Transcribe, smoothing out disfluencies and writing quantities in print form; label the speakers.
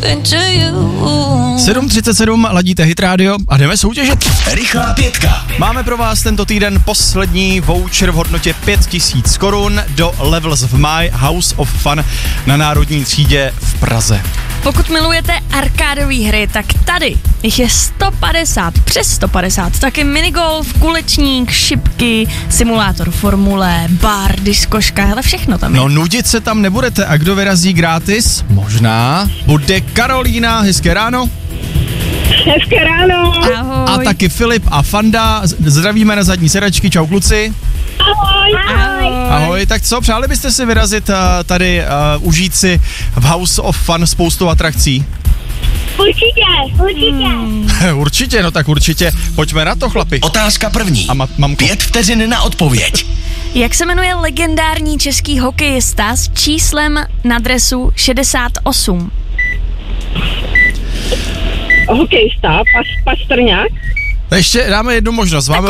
Speaker 1: 7:37, ladíte Hit Radio a jdeme soutěžit.
Speaker 2: Rychlá pětka.
Speaker 1: Máme pro vás tento týden poslední voucher v hodnotě 5000 korun do Levels of My House of Fun na Národní třídě v Praze.
Speaker 3: Pokud milujete arkádové hry, tak tady jich je 150, přes 150. Taky minigolf, kulečník, šipky, simulátor formule, bar, diskoška, hele, všechno tam je.
Speaker 1: No nudit se tam nebudete a kdo vyrazí gratis? Možná bude Karolína, hezké ráno.
Speaker 4: Hezké ráno.
Speaker 3: Ahoj.
Speaker 1: A taky Filip a Fanda, zdravíme na zadní sedačky, čau kluci.
Speaker 4: Ahoj.
Speaker 1: Ahoj, tak co, přáli byste si vyrazit tady, užít si v House of Fun spoustu atrakcí?
Speaker 4: Určitě.
Speaker 1: Určitě, no tak určitě, pojďme na to, chlapi.
Speaker 2: Otázka první.
Speaker 1: A mamko?
Speaker 2: 5 vteřin na odpověď.
Speaker 3: Jak se jmenuje legendární český hokejista s číslem na dresu 68?
Speaker 4: Hokejista, Pastrňák.
Speaker 1: Ještě dáme jednu možnost, máme